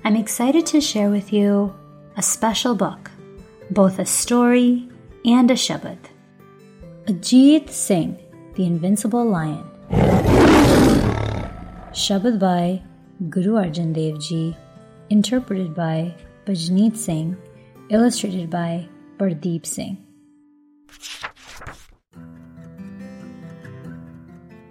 I'm excited to share with you a special book, both a story and a shabad. Ajit Singh, The Invincible Lion. Shabad by Guru Arjan Dev Ji, interpreted by Bajneet Singh, illustrated by Pardeep Singh.